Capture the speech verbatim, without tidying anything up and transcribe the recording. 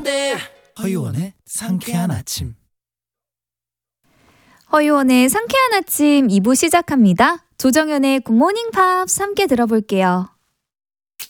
돼. 허유원의 상쾌한 아침. 허유원의 상쾌한 아침 이 부 시작합니다. 조정연의 굿모닝 팝스 함께 들어볼게요.